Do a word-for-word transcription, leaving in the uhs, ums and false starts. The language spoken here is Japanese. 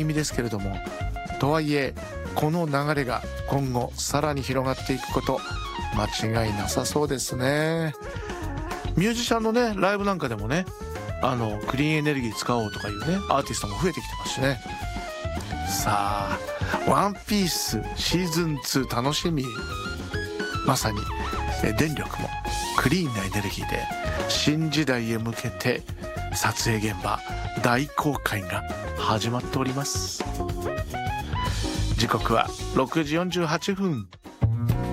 気味ですけれども、とはいえこの流れが今後さらに広がっていくこと間違いなさそうですね。ミュージシャンのねライブなんかでもね、あのクリーンエネルギー使おうとかいうねアーティストも増えてきてますしね。さあワンピースシーズンツー楽しみ。まさに電力もクリーンなエネルギーで新時代へ向けて撮影現場大公開が始まっております。時刻はろくじよんじゅうはっぷん。